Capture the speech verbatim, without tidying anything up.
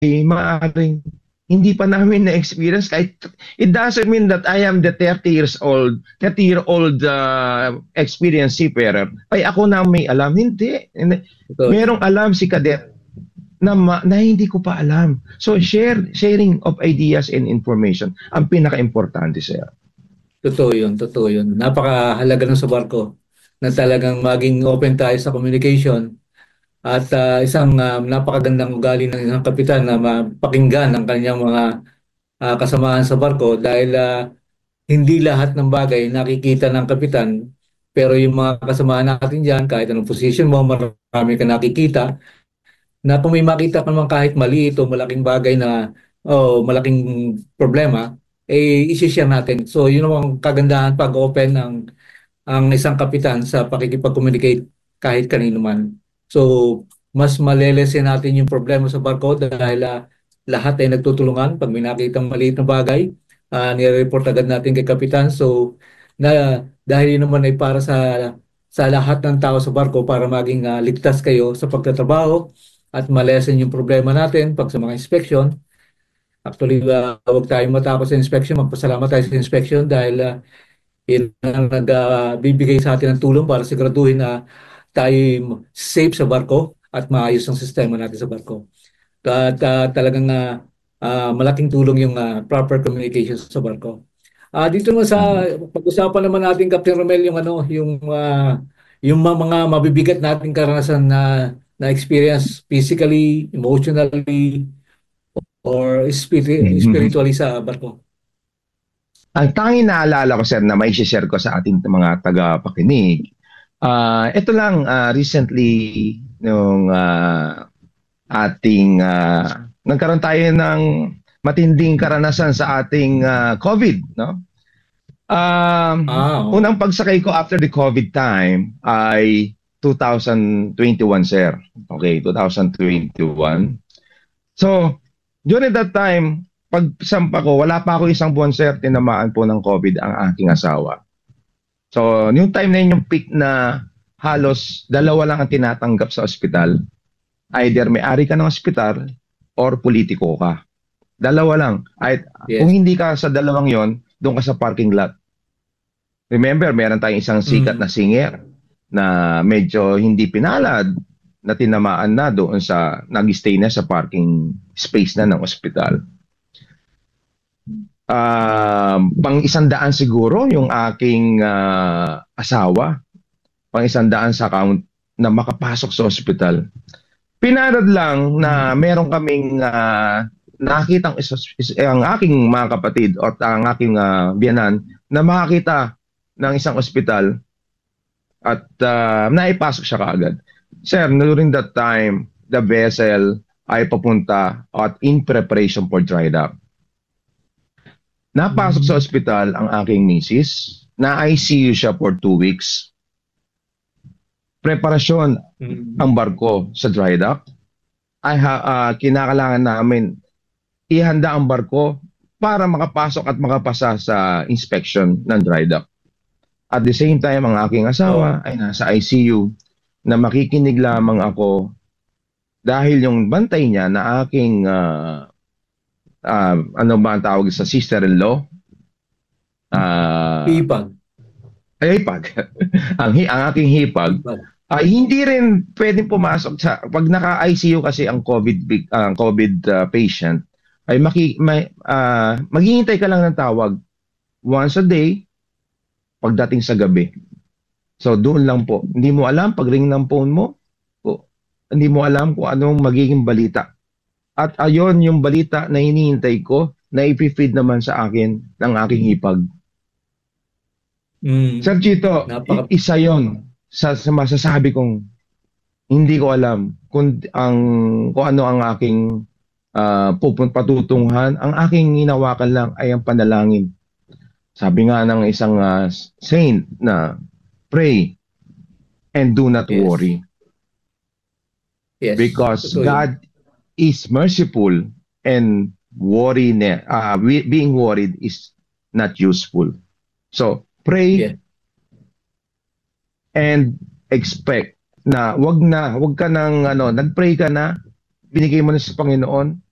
maaring hindi pa namin na-experience. Kahit it doesn't mean that I am the thirty years old, thirty year old uh, experienced seafarer. Ay ako na may alam. Hindi. Totoo yan. Merong alam si Cadet na, ma- na hindi ko pa alam. So share sharing of ideas and information ang pinaka-importante, sir. Totoo yun, totoo yun. Napakahalaga nun sa barko na talagang maging open tayo sa communication at ah, isang ah, napakagandang ugali ng isang kapitan na mapakinggan ang kanyang mga ah, kasamahan sa barko dahil ah, hindi lahat ng bagay nakikita ng kapitan, pero yung mga kasamahan natin dyan, kahit anong position mo, marami ka nakikita, na kung may makita ka naman kahit maliit o malaking bagay na o malaking problema, eh isi-share natin. So yun ang kagandahan pag open ang ang isang kapitan sa pakikipag-communicate kahit kanino man. So mas malelesen natin yung problema sa barko dahil ah, lahat ay nagtutulungan. Pag may nakitang maliit na bagay, uh, nire-report agad natin kay kapitan. So na dahil yun naman ay para sa sa lahat ng tao sa barko para maging ah, ligtas kayo sa pagtatrabaho at malesen yung problema natin pag sa mga inspection. Actually, uh, huwag tayong matakot sa inspection. Magpasalamat tayo sa inspection dahil uh, yun ang nagbibigay sa atin ng tulong para siguraduhin na tayo safe sa barko at maayos ang sistema natin sa barko. At uh, talagang uh, uh, malaking tulong yung uh, proper communication sa barko. Ah, dito naman sa pag-usapan naman natin Captain Romel yung ano, yung uh, yung mga, mga mabibigat nating karanasan na na experience physically, emotionally or spiri- Mhm. spiritually sa barko. Ang tanging naalala ko, sir, na may share ko sa ating mga tagapakinig, ah ito lang, ah, recently, nung ah, ating, ah, nagkaroon tayo ng matinding karanasan sa ating ah, COVID, no? Um, Ah, unang oo. pagsakay ko after the COVID time ay twenty twenty-one, sir. Okay, twenty twenty-one. So, during that time, pag sampa ko, wala pa ako isang buwan, sir, tinamaan po ng COVID ang aking asawa. So, yung time na yun, yung peak na halos dalawa lang ang tinatanggap sa ospital. Either may-ari ka ng ospital or politiko ka. Dalawa lang. Ay, kung Yes. hindi ka sa dalawang yon, doon ka sa parking lot. Remember, meron tayong isang sikat Mm. na singer na medyo hindi pinalad na tinamaan na doon sa nag-stay na sa parking space na ng ospital. Uh, pang isang daan siguro yung aking uh, asawa, pang isang daan sa account na makapasok sa ospital. Pinalad lang na Mm. meron kaming uh, nakitang isa, isa, ang aking mga kapatid o ang aking uh, biyanan na makakita ng isang ospital at uh, naipasok siya kaagad. Sir, during that time, the vessel ay papunta at in preparation for dry dock. Napasok sa ospital ang aking misis, na-I C U siya for two weeks. Preparasyon Mm. ang barko sa dry dock. Ay ha, uh, kinakailangan namin ihanda ang barko para makapasok at makapasa sa inspection ng dry dock. At the same time, ang aking Oh. asawa ay nasa I C U na makikinig lamang ako dahil yung bantay niya na aking uh, uh, ano ba ang tawag sa sister-in-law? Uh, Hipag. ay, hipag. ang, hi- ang aking hipag Hipag. ay hindi rin pwedeng pumasok sa pag naka-I C U kasi ang COVID big ang COVID uh, patient ay maki, may, uh, maghihintay ka lang ng tawag once a day pagdating sa gabi. So doon lang po. Hindi mo alam pag ring ng phone mo, o, hindi mo alam kung anong magiging balita. At ayon yung balita na hinihintay ko na ipifeed naman sa akin ng aking hipag. Mm. Sir Chito, Napaka isa yon sa, sa masasabi kong hindi ko alam kung ang kung ano ang aking uh, pupun patutunghan. Ang aking hinawakan lang ay ang panalangin. Sabi nga ng isang uh, saint na pray and do not yes. worry Yes. because Totoo yun. God is merciful and worry uh, being worried is not useful. So pray Yeah. and expect na wag na, wag ka nang ano, nagpray ka na, binigay mo na sa Panginoon,